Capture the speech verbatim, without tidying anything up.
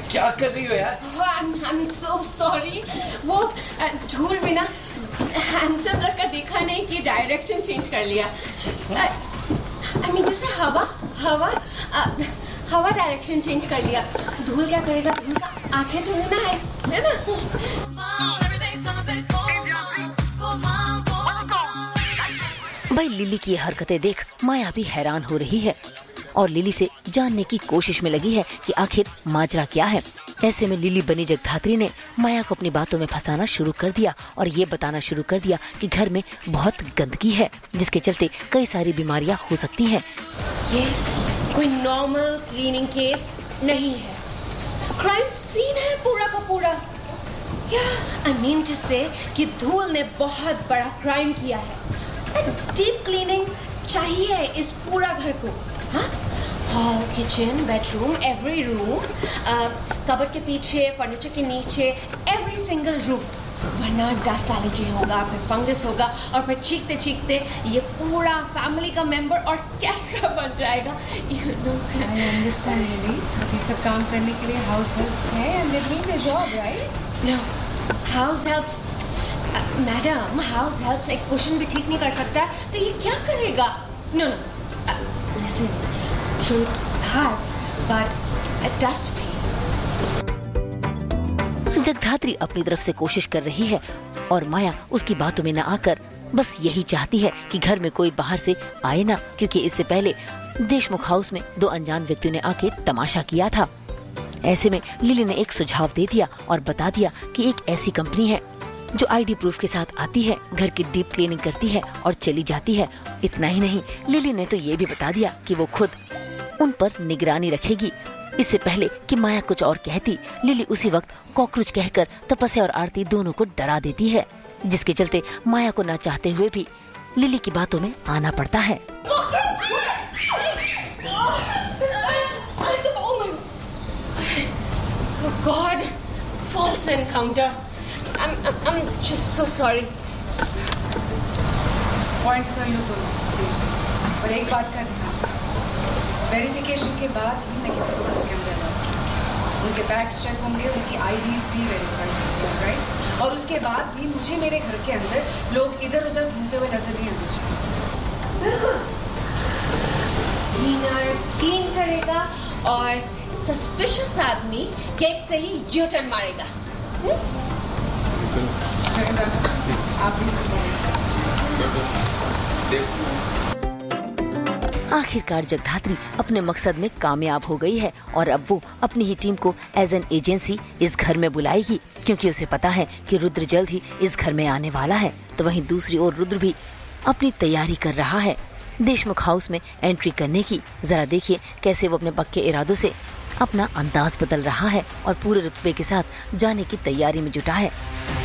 क्या कर रही हो यार? I'm, I'm so sorry. वो धूल भी ना हैंडसम लगकर देखा नहीं कि डायरेक्शन चेंज कर लिया। आई मीन जैसे हवा हवा हवा डायरेक्शन चेंज कर लिया। धूल क्या करेगा? धूल का आंखें थोड़ी ना है, है ना? भाई लिली की हरकतें देख माया भी हैरान हो रही है और लिली से जानने की कोशिश में लगी है कि आखिर माजरा क्या है। ऐसे में लिली बनी जगधात्री ने माया को अपनी बातों में फंसाना शुरू कर दिया और ये बताना शुरू कर दिया कि घर में बहुत गंदगी है जिसके चलते कई सारी बीमारियां हो सकती हैं। ये कोई नॉर्मल क्लीनिंग केस नहीं है, क्राइम सीन है पूरा का पूरा। क्या आई मीन जिससे कि धूल ने बहुत बड़ा क्राइम किया है। डीप क्लीनिंग चाहिए इस पूरा घर को। हाँ, hall, kitchen, bedroom, every room, cupboard के पीछे, फर्नीचर के नीचे, एवरी सिंगल रूम, वरना डस्ट एलर्जी होगा, फिर फंगस होगा और फिर चीखते चीखते ये पूरा फैमिली का मेंबर और कैसा बन जाएगा। You know, I understand really. ये सब काम करने के लिए हाउस हेल्प्स है and they're doing their job, right? No, house helps. Madam, house help एक क्वेश्चन भी ठीक नहीं कर सकता तो ये क्या करेगा? No no listen, truth hertz but dust भी। जगधात्री अपनी तरफ से कोशिश कर रही है और माया उसकी बातों में न आकर बस यही चाहती है कि घर में कोई बाहर से आए ना, क्योंकि इससे पहले देशमुख हाउस में दो अनजान व्यक्तियों ने आके तमाशा किया था। ऐसे में लिली ने एक सुझाव दे दिया और बता दिया कि एक ऐसी कंपनी है जो आईडी प्रूफ के साथ आती है, घर की डीप क्लीनिंग करती है और चली जाती है। इतना ही नहीं, लिली ने तो ये भी बता दिया कि वो खुद उन पर निगरानी रखेगी। इससे पहले कि माया कुछ और कहती, लिली उसी वक्त कॉकरोच कहकर तपस्या और आरती दोनों को डरा देती है, जिसके चलते माया को न चाहते हुए भी लिली की बातों में आना पड़ता है। God, false encounter. I'm, I'm, I'm just so sorry. Point कर लो दोनों पोजीशंस, पर एक बात का ध्यान, वेरिफिकेशन के बाद ही मैं किसी को घर के अंदर लाऊंगी। उनके बैग्स चेक होंगे, उनकी आईडीज भी वेरीफाई होंगे, राइट? और उसके बाद भी मुझे मेरे घर के अंदर लोग इधर उधर घूमते हुए नजर नहीं आने चाहिए। क्लीनर क्लीन करेगा और सस्पिशियस आदमी गेट से ही यू टर्न मारेगा। आप भी आखिरकार जगधात्री अपने मकसद में कामयाब हो गई है और अब वो अपनी ही टीम को एज एन एजेंसी इस घर में बुलाएगी, क्योंकि उसे पता है कि रुद्र जल्द ही इस घर में आने वाला है। तो वहीं दूसरी ओर रुद्र भी अपनी तैयारी कर रहा है देशमुख हाउस में एंट्री करने की। जरा देखिए कैसे वो अपने पक्के इरादों से अपना अंदाज बदल रहा है और पूरे रुतबे के साथ जाने की तैयारी में जुटा है।